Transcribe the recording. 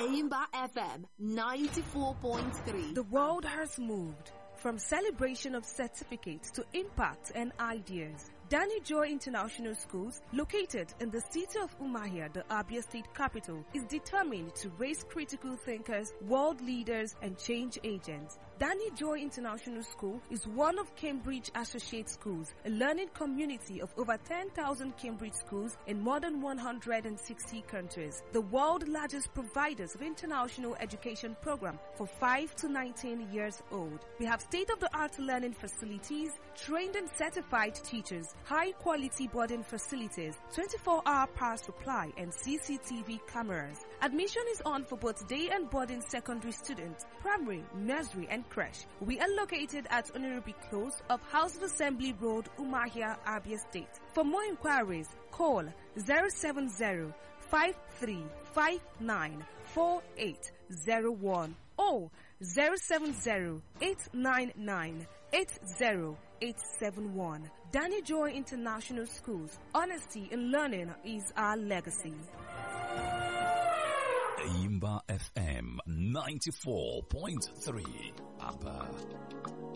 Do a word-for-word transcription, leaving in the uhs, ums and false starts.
Aimba F M ninety-four point three. The world has moved from celebration of certificates to impact and ideas. Danny Joy International Schools, located in the city of Umuahia, the Abia State capital, is determined to raise critical thinkers, world leaders, and change agents. Danny Joy International School is one of Cambridge Associate Schools, a learning community of over ten thousand Cambridge schools in more than one hundred sixty countries. The world's largest providers of international education program for five to nineteen years old. We have state-of-the-art learning facilities, trained and certified teachers, high-quality boarding facilities, twenty-four hour power supply, and C C T V cameras. Admission is on for both day and boarding secondary students, primary, nursery, and creche. We are located at Oniribi Close of House of Assembly Road, Umuahia, Abia State. For more inquiries, call zero seven zero, five three five nine, four eight zero one or zero seven zero, eight nine nine, eight zero eight seven one. Danny Joy International Schools. Honesty in learning is our legacy. Aimba F M ninety-four point three. Upper.